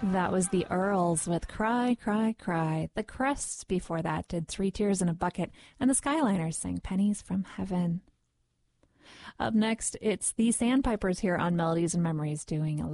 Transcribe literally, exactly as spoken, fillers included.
That was the Earls with Cry, Cry, Cry. The Crests before that did Three Tears in a Bucket, and the Skyliners sang Pennies from Heaven. Up next, it's the Sandpipers here on Melodies and Memories doing